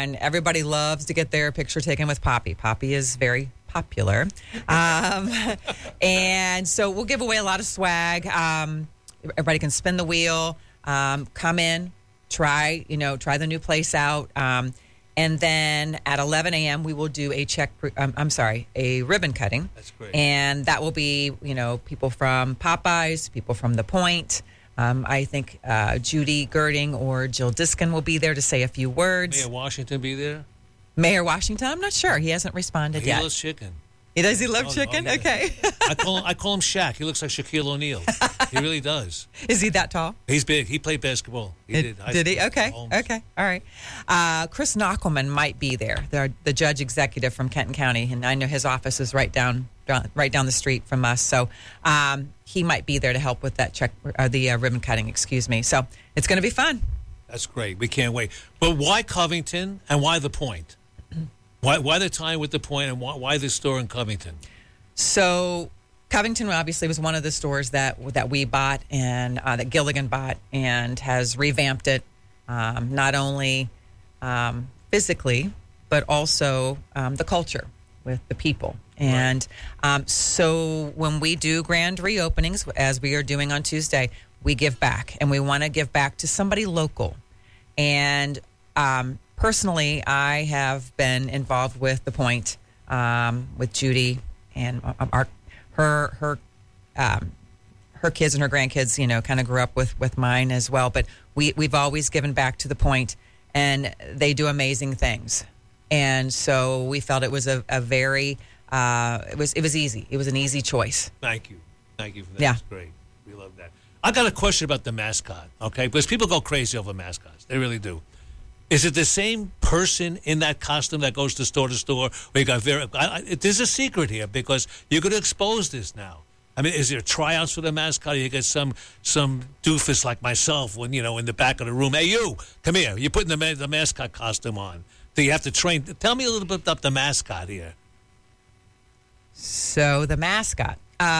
and everybody loves to get their picture taken with Poppy. Poppy is very popular. And so we'll give away a lot of swag. Everybody can spin the wheel, come in, try the new place out. And then at 11 a.m., we will do a ribbon cutting. That's great. And that will be, people from Popeyes, people from The Point. I think Judy Girding or Jill Diskin will be there to say a few words. Mayor Washington be there? Mayor Washington? I'm not sure. He hasn't responded yet. He loves chicken. Does he love chicken? Yeah. Okay. I call him Shaq. He looks like Shaquille O'Neal. He really does. Is he that tall? He's big. He played basketball. He did. Did he? Okay. Okay. All right. Chris Knockelman might be there. The judge executive from Kenton County, and I know his office is right down the street from us. So he might be there to help with that the ribbon cutting. Excuse me. So it's going to be fun. That's great. We can't wait. But why Covington and why The Point? Why the tie with The Point and why the store in Covington? So Covington obviously was one of the stores that we bought and that Gilligan bought and has revamped it, not only physically, but also the culture with the people. And so when we do grand reopenings, as we are doing on Tuesday, we give back. And we want to give back to somebody local. And personally, I have been involved with The Point, with Judy and her kids and her grandkids. Kind of grew up with mine as well. But we've always given back to The Point, and they do amazing things. And so we felt it was a very it was easy. It was an easy choice. Thank you for that. Yeah. That's great. We love that. I got a question about the mascot. Okay, because people go crazy over mascots. They really do. Is it the same person in that costume that goes to store? Or you got there's a secret here because you're going to expose this now. I mean, is there tryouts for the mascot? Or you get some doofus like myself when in the back of the room. Hey, you come here. You're putting the mascot costume on. Do you have to train? Tell me a little bit about the mascot here. So the mascot,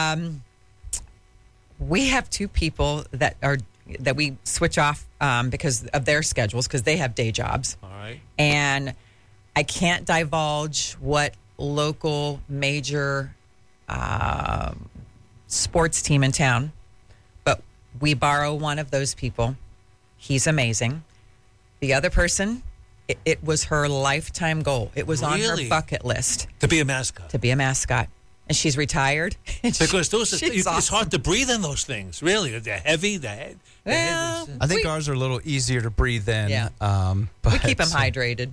we have two people that we switch off because of their schedules, because they have day jobs. All right. And I can't divulge what local major sports team in town, but we borrow one of those people. He's amazing. The other person, it was her lifetime goal. It was on her bucket list. To be a mascot. And she's retired. Because it's awesome. hard to breathe in those things, really. They're heavy. Well, I think ours are a little easier to breathe in. Yeah. But we keep them hydrated.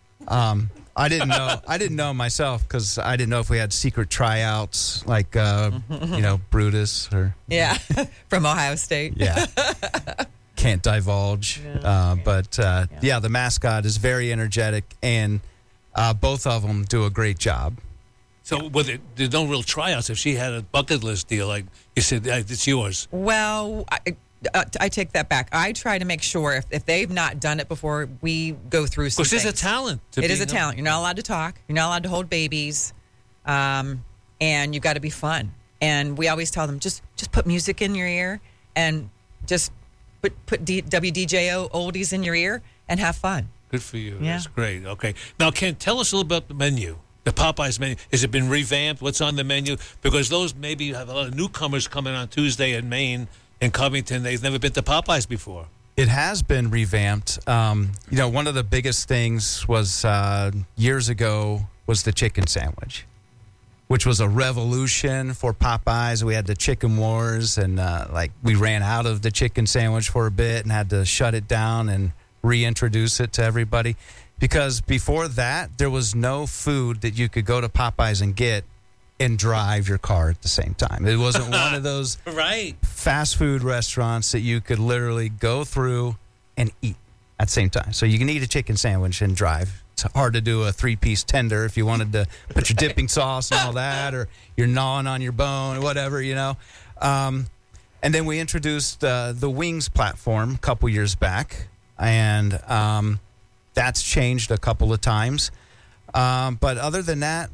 I didn't know myself because I didn't know if we had secret tryouts like, Brutus or. Yeah, from Ohio State. Yeah. Can't divulge. But the mascot is very energetic, and both of them do a great job. So there's no real tryouts. If she had a bucket list deal, like you said, it's yours. Well, I take that back. I try to make sure if they've not done it before, we go through some things. Because it's a talent. It is a talent. You're not allowed to talk. You're not allowed to hold babies. And you've got to be fun. And we always tell them, just put music in your ear and just put WDJO oldies in your ear and have fun. Good for you. Yeah. That's great. Okay. Now, Ken, tell us a little about the menu. The Popeyes menu. Has it been revamped? What's on the menu? Because those maybe have a lot of newcomers coming on Tuesday in Maine and Covington. They've never been to Popeyes before. It has been revamped. One of the biggest things was years ago was the chicken sandwich, which was a revolution for Popeyes. We had the chicken wars, and we ran out of the chicken sandwich for a bit and had to shut it down and reintroduce it to everybody. Because before that, there was no food that you could go to Popeyes and get and drive your car at the same time. It wasn't one of those fast food restaurants that you could literally go through and eat at the same time. So you can eat a chicken sandwich and drive. It's hard to do a 3-piece tender if you wanted to put your dipping sauce and all that, or you're gnawing on your bone or whatever, And then we introduced the wings platform a couple years back, and that's changed a couple of times. But other than that,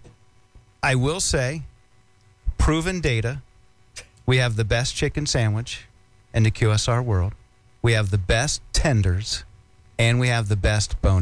I will say, proven data, we have the best chicken sandwich in the QSR world. We have the best tenders, and we have the best bone